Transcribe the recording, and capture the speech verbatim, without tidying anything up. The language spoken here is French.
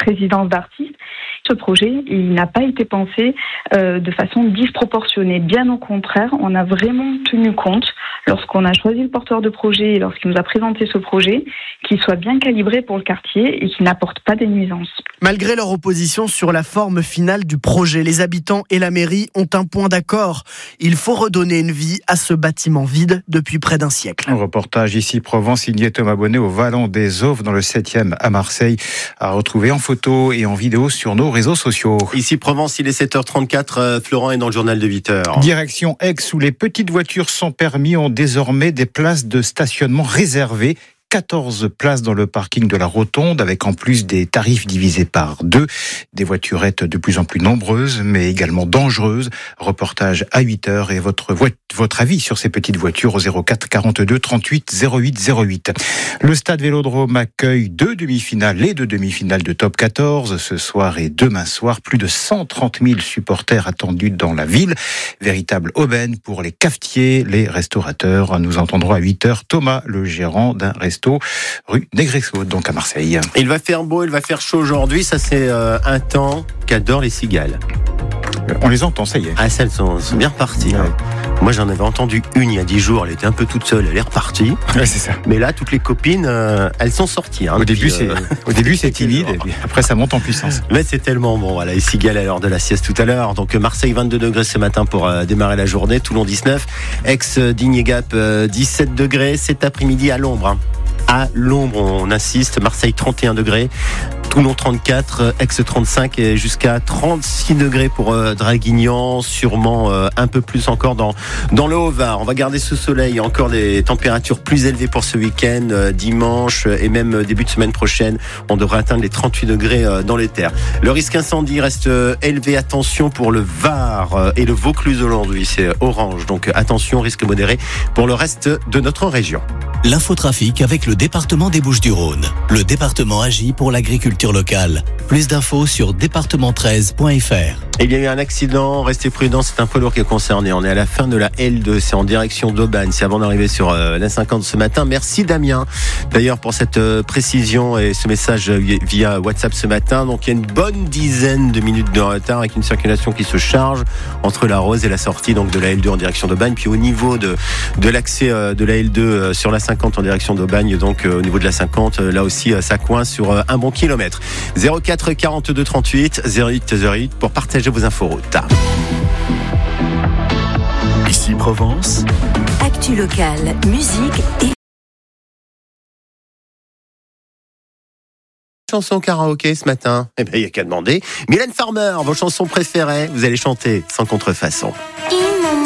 résidence d'artistes. Ce projet, il n'a pas été pensé euh, de façon disproportionnée. Bien au contraire, on a vraiment tenu compte, lorsqu'on a choisi le porteur de projet et lorsqu'il nous a présenté ce projet, qu'il soit bien calibré pour le quartier et qu'il n'apporte pas des nuisances. Malgré leur opposition sur la forme finale du projet, les habitants et la mairie ont un point d'accord. Il faut redonner une vie à ce bâtiment vide depuis près d'un siècle. Un reportage ici Provence signé Thomas Bonnet au Vallon des Auves dans le septième à Marseille, à retrouver en photo et en vidéo sur nos réseaux sociaux. Ici Provence, il est sept heures trente-quatre, Florent est dans le journal de huit heures. Direction Aix, où les petites voitures sans permis ont désormais des places de stationnement réservées. quatorze places dans le parking de la Rotonde, avec en plus des tarifs divisés par deux. Des voiturettes de plus en plus nombreuses, mais également dangereuses. Reportage à huit heures et votre, vo- votre avis sur ces petites voitures au zéro quatre quarante-deux trente-huit zéro huit zéro huit. Le stade Vélodrome accueille deux demi-finales, les deux demi-finales de Top quatorze, ce soir et demain soir. Plus de cent trente mille supporters attendus dans la ville. Véritable aubaine pour les cafetiers, les restaurateurs. Nous entendrons à huit heures Thomas, le gérant d'un restaurant rue Negresco, donc à Marseille. Il va faire beau, il va faire chaud aujourd'hui. Ça, c'est euh, un temps qu'adorent les cigales. On les entend, ça y est. Ah, celles sont, sont bien reparties. Ouais. Hein. Moi, j'en avais entendu une il y a dix jours. Elle était un peu toute seule. Elle est repartie. Ouais, c'est ça. Mais là, toutes les copines, euh, elles sont sorties. Hein, Au début, depuis, c'est, euh... au début, c'est timide. Et puis après, ça monte en puissance. Mais c'est tellement bon. Voilà, les cigales à l'heure de la sieste tout à l'heure. Donc, Marseille, vingt-deux degrés ce matin pour euh, démarrer la journée. Toulon, dix-neuf. Aix, Digne et Gap, euh, dix-sept degrés. Cet après-midi à l'ombre. Hein. À l'ombre, on insiste. Marseille, trente et un degrés. Toulon trente-quatre, Aix trente-cinq et jusqu'à trente-six degrés pour euh, Draguignan, sûrement euh, un peu plus encore dans dans le Haut-Var. On va garder ce soleil, encore des températures plus élevées pour ce week-end, euh, dimanche et même euh, début de semaine prochaine. On devrait atteindre les trente-huit degrés euh, dans les terres. Le risque incendie reste euh, élevé. Attention pour le Var euh, et le Vaucluse aujourd'hui, c'est orange. Donc euh, attention, risque modéré pour le reste de notre région. L'infotrafic avec le département des Bouches-du-Rhône. Le département agit pour l'agriculture locale. Plus d'infos sur département treize point f r. Il y a eu un accident, restez prudents, c'est un poids lourd qui est concerné. On est à la fin de la L deux, c'est en direction d'Aubagne, c'est avant d'arriver sur euh, la cinquante ce matin. Merci Damien, d'ailleurs, pour cette euh, précision et ce message via WhatsApp ce matin. Donc il y a une bonne dizaine de minutes de retard avec une circulation qui se charge entre la Rose et la sortie donc de la L deux en direction d'Aubagne. Puis au niveau de, de l'accès euh, de la L deux euh, sur la cinquante en direction d'Aubagne, donc euh, au niveau de la cinquante, euh, là aussi euh, ça coince sur euh, un bon kilomètre. zéro quatre quarante-deux trente-huit zéro huit zéro huit pour partager vos infos routes. Ici Provence. Actu locale, musique et Chanson karaoké ce matin. Eh ben, il n'y a qu'à demander. Mylène Farmer, vos chansons préférées, vous allez chanter sans contrefaçon. Il